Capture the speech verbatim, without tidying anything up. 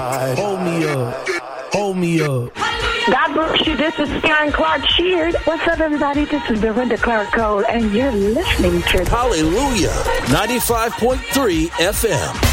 Hold me up. Hold me up. God bless you. This is Karen Clark Sheard. What's up, everybody? This is Dorinda Clark Cole, and you're listening to Hallelujah. ninety-five point three F M.